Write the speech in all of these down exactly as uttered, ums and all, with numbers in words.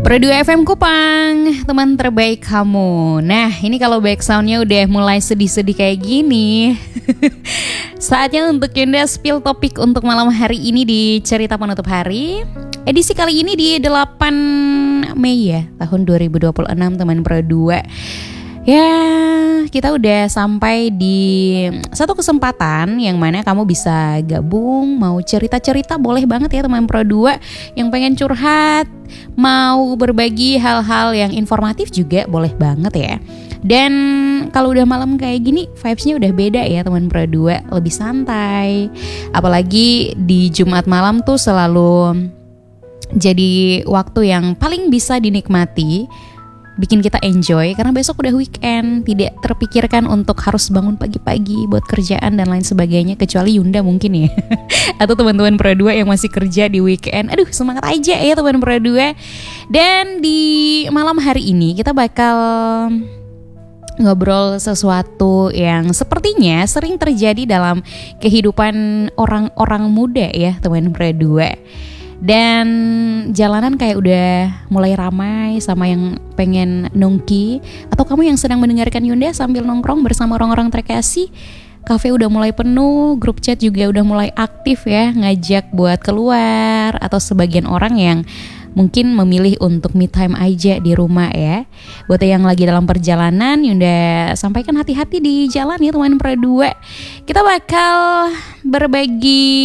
Pro dua F M Kupang, teman terbaik kamu. Nah, ini kalau backsoundnya udah mulai sedih-sedih kayak gini saatnya untuk Yunda spill topik untuk malam hari ini di Cerita Penutup Hari. Edisi kali ini di delapan Mei ya, tahun dua ribu dua puluh enam, teman Pro dua. Ya, kita udah sampai di satu kesempatan yang mana kamu bisa gabung, mau cerita-cerita boleh banget ya teman Pro dua. Yang pengen curhat, mau berbagi hal-hal yang informatif juga boleh banget ya. Dan kalau udah malam kayak gini, vibes-nya udah beda ya teman Pro dua, lebih santai. Apalagi di Jumat malam tuh selalu jadi waktu yang paling bisa dinikmati, bikin kita enjoy karena besok udah weekend, tidak terpikirkan untuk harus bangun pagi-pagi buat kerjaan dan lain sebagainya, kecuali Yunda mungkin ya atau teman-teman Pro dua yang masih kerja di weekend. Aduh, semangat aja ya teman Pro dua. Dan di malam hari ini kita bakal ngobrol sesuatu yang sepertinya sering terjadi dalam kehidupan orang-orang muda ya teman Pro dua. Dan jalanan kayak udah mulai ramai sama yang pengen nongki, atau kamu yang sedang mendengarkan Yunda sambil nongkrong bersama orang-orang terkasih. Kafe udah mulai penuh, grup chat juga udah mulai aktif ya, ngajak buat keluar. Atau sebagian orang yang mungkin memilih untuk me time aja di rumah ya. Buat yang lagi dalam perjalanan, Yunda sampaikan hati-hati di jalan ya teman Pro dua. Kita bakal berbagi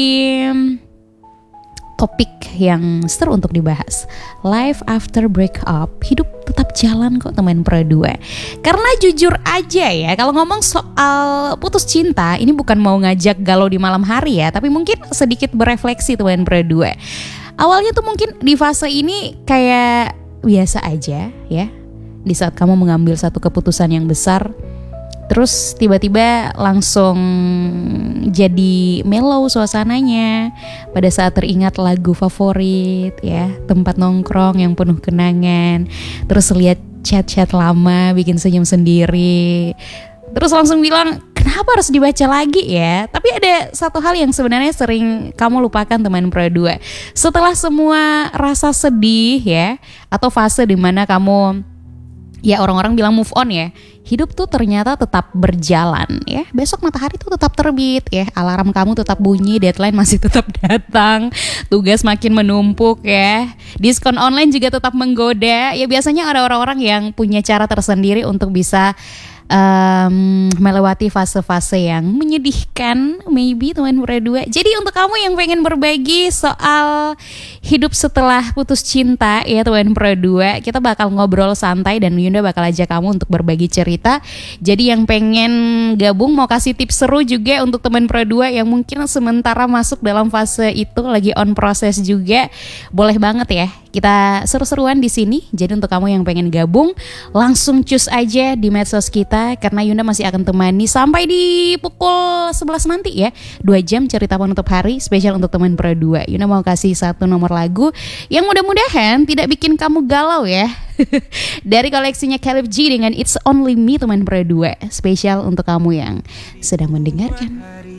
topik yang seru untuk dibahas. Life after breakup, hidup tetap jalan kok teman Pro dua. Karena jujur aja ya, kalau ngomong soal putus cinta, ini bukan mau ngajak galau di malam hari ya, tapi mungkin sedikit berefleksi teman Pro dua. Awalnya tuh mungkin di fase ini kayak biasa aja ya. Di saat kamu mengambil satu keputusan yang besar, terus tiba-tiba langsung jadi mellow suasananya pada saat teringat lagu favorit ya, tempat nongkrong yang penuh kenangan, terus lihat chat-chat lama bikin senyum sendiri, terus langsung bilang kenapa harus dibaca lagi ya. Tapi ada satu hal yang sebenarnya sering kamu lupakan teman Pro dua. Setelah semua rasa sedih ya, atau fase dimana kamu, ya orang-orang bilang move on ya, hidup tuh ternyata tetap berjalan ya. Besok matahari tuh tetap terbit ya, alarm kamu tetap bunyi, deadline masih tetap datang, tugas makin menumpuk ya, diskon online juga tetap menggoda. Ya biasanya ada orang-orang yang punya cara tersendiri untuk bisa Um, melewati fase-fase yang menyedihkan, maybe teman Pro dua. Jadi untuk kamu yang pengen berbagi soal hidup setelah putus cinta ya teman Pro dua, kita bakal ngobrol santai dan Yunda bakal ajak kamu untuk berbagi cerita. Jadi yang pengen gabung, mau kasih tips seru juga untuk teman Pro dua yang mungkin sementara masuk dalam fase itu, lagi on proses juga, boleh banget ya. Kita seru-seruan di sini. Jadi untuk kamu yang pengen gabung, langsung cus aja di medsos kita, karena Yunda masih akan temani sampai di pukul sebelas nanti ya. Dua jam cerita penutup hari spesial untuk teman Pro dua. Yunda mau kasih satu nomor lagu yang mudah-mudahan tidak bikin kamu galau ya. Dari koleksinya Caleb G dengan It's Only Me teman Pro dua, spesial untuk kamu yang sedang mendengarkan.